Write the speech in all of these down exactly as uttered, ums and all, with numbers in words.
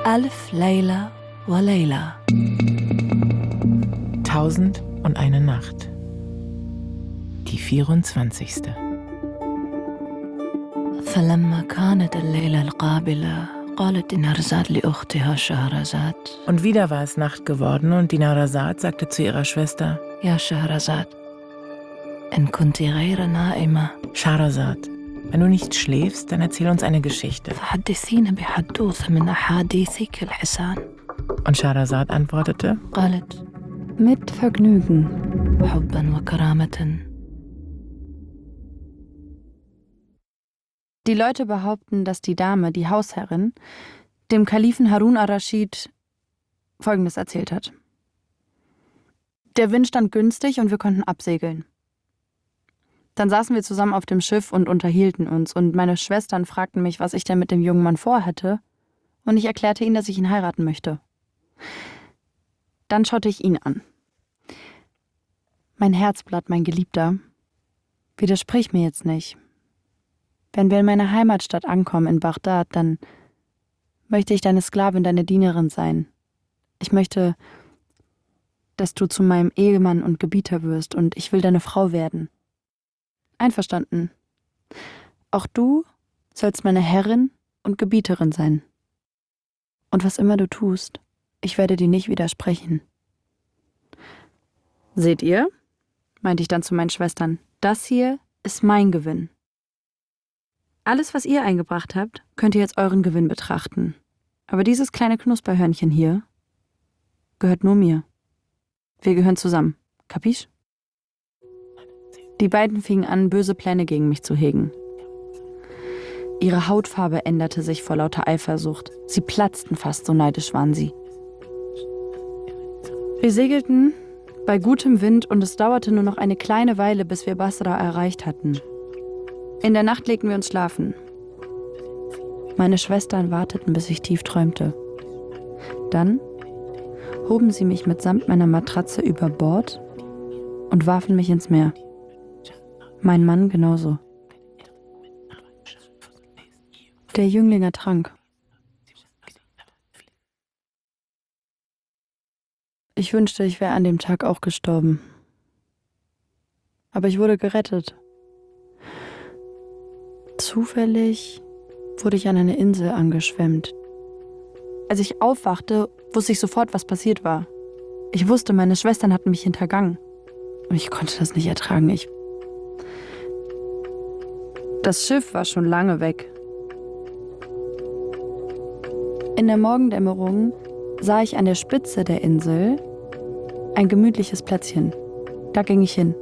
ألف ليلة وليلة. Tausend und eine Nacht. Die vierundzwanzigste. فلما كانت الليلة القابلة قالت دينارزاد لأختها شهرزاد. Und wieder war es Nacht geworden und Dinarzad sagte zu ihrer Schwester: يا شهرزاد إن كنت غير نائمة Scheherazad, wenn du nicht schläfst, dann erzähl uns eine Geschichte. فحدثينا بحدوث من أحاديثك الحسان. Und Scheherazad antwortete: قالت mit Vergnügen حبا وكرامة. Die Leute behaupten, dass die Dame, die Hausherrin, dem Kalifen Harun ar-Raschid Folgendes erzählt hat. Der Wind stand günstig und wir konnten absegeln. Dann saßen wir zusammen auf dem Schiff und unterhielten uns und meine Schwestern fragten mich, was ich denn mit dem jungen Mann vorhatte, und ich erklärte ihnen, dass ich ihn heiraten möchte. Dann schaute ich ihn an. Mein Herzblatt, mein Geliebter, widersprich mir jetzt nicht. Wenn wir in meiner Heimatstadt ankommen, in Bagdad, dann möchte ich deine Sklavin, deine Dienerin sein. Ich möchte, dass du zu meinem Ehemann und Gebieter wirst, und ich will deine Frau werden. Einverstanden. Auch du sollst meine Herrin und Gebieterin sein. Und was immer du tust, ich werde dir nicht widersprechen. Seht ihr, meinte ich dann zu meinen Schwestern, das hier ist mein Gewinn. Alles, was ihr eingebracht habt, könnt ihr als euren Gewinn betrachten. Aber dieses kleine Knusperhörnchen hier gehört nur mir. Wir gehören zusammen. Kapisch? Die beiden fingen an, böse Pläne gegen mich zu hegen. Ihre Hautfarbe änderte sich vor lauter Eifersucht. Sie platzten fast, so neidisch waren sie. Wir segelten bei gutem Wind und es dauerte nur noch eine kleine Weile, bis wir Basra erreicht hatten. In der Nacht legten wir uns schlafen. Meine Schwestern warteten, bis ich tief träumte. Dann hoben sie mich mitsamt meiner Matratze über Bord und warfen mich ins Meer. Mein Mann genauso. Der Jüngling ertrank. Ich wünschte, ich wäre an dem Tag auch gestorben. Aber ich wurde gerettet. Zufällig wurde ich an eine Insel angeschwemmt. Als ich aufwachte, wusste ich sofort, was passiert war. Ich wusste, meine Schwestern hatten mich hintergangen. Und ich konnte das nicht ertragen. Ich Das Schiff war schon lange weg. In der Morgendämmerung sah ich an der Spitze der Insel ein gemütliches Plätzchen. Da ging ich hin.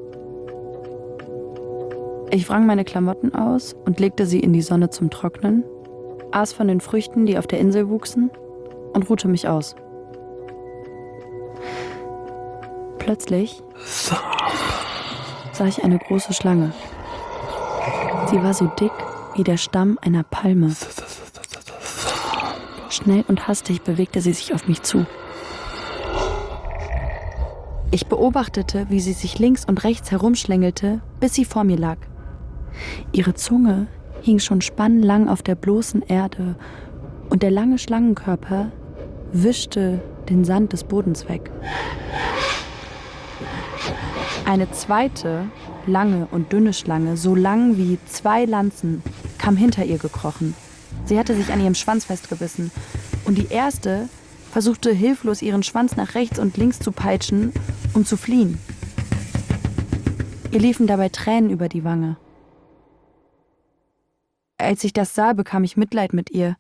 Ich wrang meine Klamotten aus und legte sie in die Sonne zum Trocknen, aß von den Früchten, die auf der Insel wuchsen, und ruhte mich aus. Plötzlich sah ich eine große Schlange. Sie war so dick wie der Stamm einer Palme. Schnell und hastig bewegte sie sich auf mich zu. Ich beobachtete, wie sie sich links und rechts herumschlängelte, bis sie vor mir lag. Ihre Zunge hing schon spannlang auf der bloßen Erde und der lange Schlangenkörper wischte den Sand des Bodens weg. Eine zweite, lange und dünne Schlange, so lang wie zwei Lanzen, kam hinter ihr gekrochen. Sie hatte sich an ihrem Schwanz festgebissen und die erste versuchte hilflos ihren Schwanz nach rechts und links zu peitschen, um zu fliehen. Ihr liefen dabei Tränen über die Wange. Als ich das sah, bekam ich Mitleid mit ihr.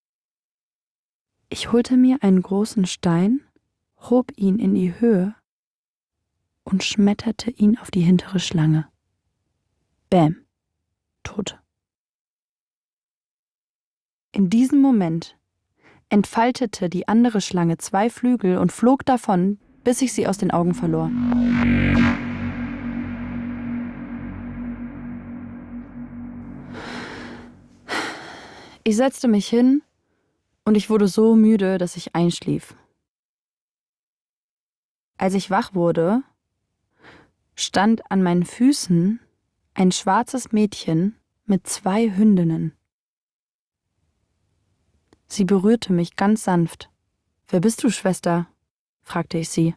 Ich holte mir einen großen Stein, hob ihn in die Höhe und schmetterte ihn auf die hintere Schlange. Bäm, tot. In diesem Moment entfaltete die andere Schlange zwei Flügel und flog davon, bis ich sie aus den Augen verlor. Ich setzte mich hin und ich wurde so müde, dass ich einschlief. Als ich wach wurde, stand an meinen Füßen ein schwarzes Mädchen mit zwei Hündinnen. Sie berührte mich ganz sanft. »Wer bist du, Schwester?« fragte ich sie.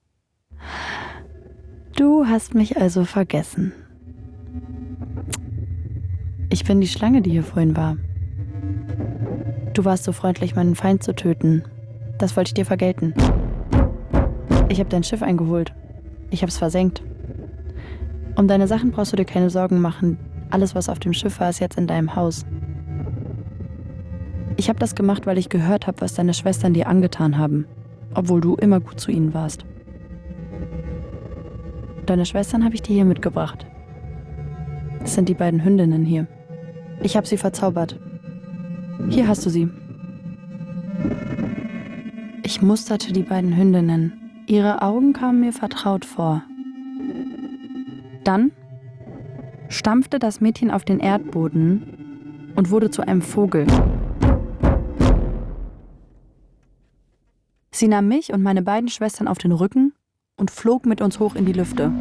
»Du hast mich also vergessen. Ich bin die Schlange, die hier vorhin war. Du warst so freundlich, meinen Feind zu töten. Das wollte ich dir vergelten. Ich habe dein Schiff eingeholt. Ich habe es versenkt. Um deine Sachen brauchst du dir keine Sorgen machen. Alles, was auf dem Schiff war, ist jetzt in deinem Haus. Ich habe das gemacht, weil ich gehört habe, was deine Schwestern dir angetan haben, obwohl du immer gut zu ihnen warst. Deine Schwestern habe ich dir hier mitgebracht. Es sind die beiden Hündinnen hier. Ich habe sie verzaubert. Hier hast du sie.« Ich musterte die beiden Hündinnen. Ihre Augen kamen mir vertraut vor. Dann stampfte das Mädchen auf den Erdboden und wurde zu einem Vogel. Sie nahm mich und meine beiden Schwestern auf den Rücken und flog mit uns hoch in die Lüfte.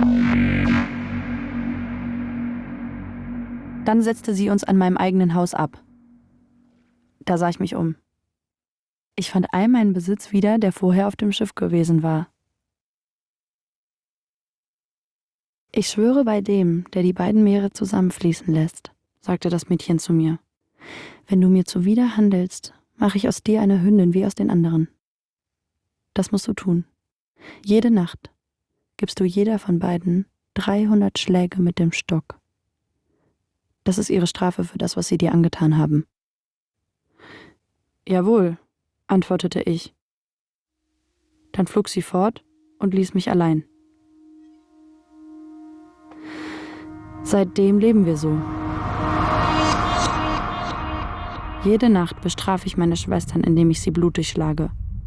Dann setzte sie uns an meinem eigenen Haus ab. Da sah ich mich um. Ich fand all meinen Besitz wieder, der vorher auf dem Schiff gewesen war. »Ich schwöre bei dem, der die beiden Meere zusammenfließen lässt«, sagte das Mädchen zu mir. »Wenn du mir zuwider handelst, mache ich aus dir eine Hündin wie aus den anderen. Das musst du tun. Jede Nacht gibst du jeder von beiden dreihundert Schläge mit dem Stock. Das ist ihre Strafe für das, was sie dir angetan haben.« »Jawohl«, antwortete ich. Dann flog sie fort und ließ mich allein. Seitdem leben wir so. Jede Nacht bestrafe ich meine Schwestern, indem ich sie blutig schlage.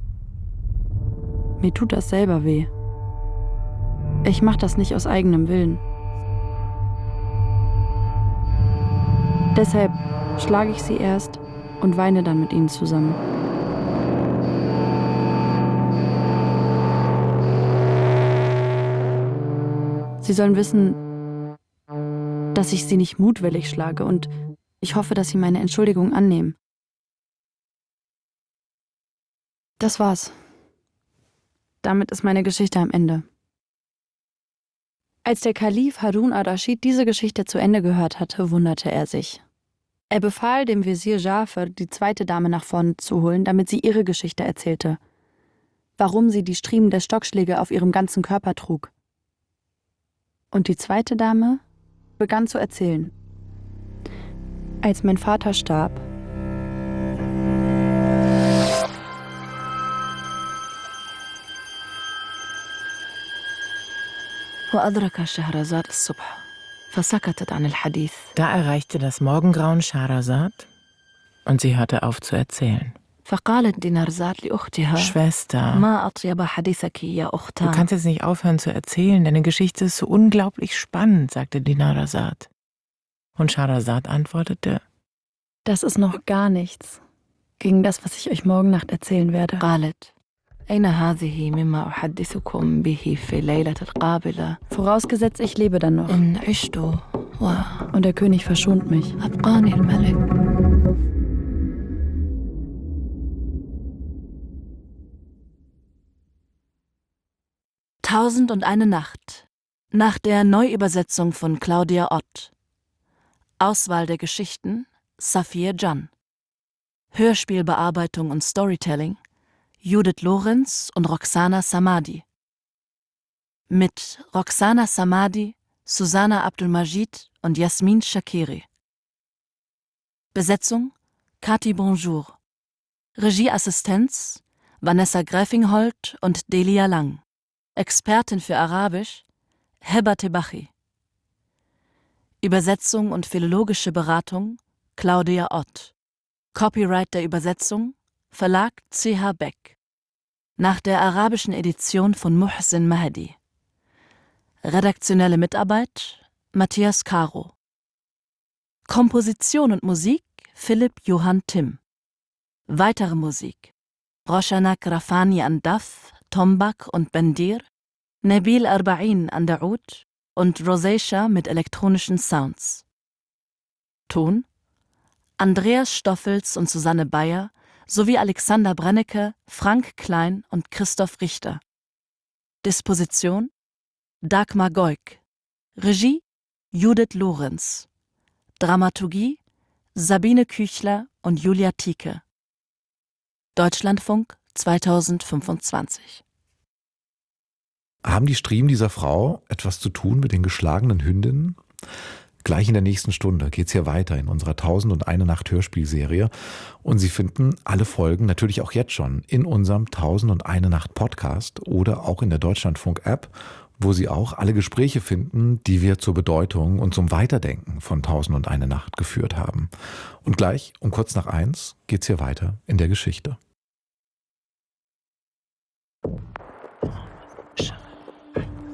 Mir tut das selber weh. Ich mache das nicht aus eigenem Willen. Deshalb schlage ich sie erst und weine dann mit ihnen zusammen. Sie sollen wissen, dass ich sie nicht mutwillig schlage, und ich hoffe, dass sie meine Entschuldigung annehmen. Das war's. Damit ist meine Geschichte am Ende. Als der Kalif Harun ar-Raschid diese Geschichte zu Ende gehört hatte, wunderte er sich. Er befahl dem Wesir Jafar, die zweite Dame nach vorne zu holen, damit sie ihre Geschichte erzählte. Warum sie die Striemen der Stockschläge auf ihrem ganzen Körper trug. Und die zweite Dame begann zu erzählen. Als mein Vater starb, وأدرك شهرزاد الصبح فسكتت عن الحديث. Da erreichte das Morgengrauen Scheherazad und sie hörte auf zu erzählen. فقالت دينارزاد لأختها Schwester, ما أطيب حديثك يا du أختان. kannst jetzt nicht aufhören zu erzählen, deine Geschichte ist so unglaublich spannend, sagte Dinarzad. Und Scheherazad antwortete, das ist noch gar nichts gegen das, was ich euch morgen Nacht erzählen werde. قالت أين هذه مما أحدثكم به في الليلة القابلة. Vorausgesetzt, ich lebe dann noch. إن عشت Und der König verschont mich. وأبقاني الملك. Tausend und eine Nacht nach der Neuübersetzung von Claudia Ott. Auswahl der Geschichten Safir Can. Hörspielbearbeitung und Storytelling Judith Lorenz und Roxana Samadi. Mit Roxana Samadi, Susanna Abdulmajid und Jasmin Shakiri. Besetzung Kati Bonjour. Regieassistenz Vanessa Gräfingholt und Delia Lang. Expertin für Arabisch Heba Tebachi. Übersetzung und philologische Beratung Claudia Ott. Copyright der Übersetzung Verlag C H Beck. Nach der arabischen Edition von Muhsin Mahdi. Redaktionelle Mitarbeit Matthias Caro. Komposition und Musik Philipp Johann Timm. Weitere Musik Roshanak Rafani an Daf, Tombak und Bendir, Nabil Arba'in an der Oud und Rosacea mit elektronischen Sounds. Ton Andreas Stoffels und Susanne Bayer sowie Alexander Brennecke, Frank Klein und Christoph Richter. Disposition Dagmar Goik. Regie Judith Lorenz. Dramaturgie Sabine Küchler und Julia Tieke. Deutschlandfunk zweitausendfünfundzwanzig. Haben die Striemen dieser Frau etwas zu tun mit den geschlagenen Hündinnen? Gleich in der nächsten Stunde geht es hier weiter in unserer Tausend und eine Nacht Hörspielserie. Und Sie finden alle Folgen natürlich auch jetzt schon in unserem Tausend und eine Nacht Podcast oder auch in der Deutschlandfunk-App, wo Sie auch alle Gespräche finden, die wir zur Bedeutung und zum Weiterdenken von Tausend und eine Nacht geführt haben. Und gleich um kurz nach eins geht es hier weiter in der Geschichte.